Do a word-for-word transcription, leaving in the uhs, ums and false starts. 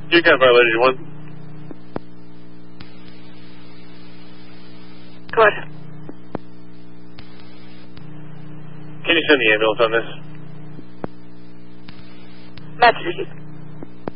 You can violation one. Go ahead. Can you send the ambulance on this? Messages.